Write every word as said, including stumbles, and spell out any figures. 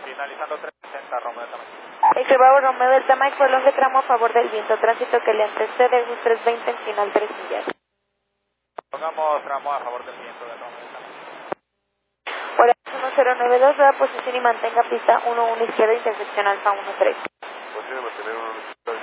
Finalizando trescientos sesenta, Romeo Delta Mike. Ex Bravo Romeo Delta Mike, prolongue tramo a favor del viento, tránsito que le antecede, bus trescientos veinte en final tres millas. Pongamos tramo a favor del viento de Romeo Delta Mike. Hola, uno cero nueve dos, da posición y mantenga pista uno uno izquierda, intersección Alfa uno tres. Posible mantener uno izquierda.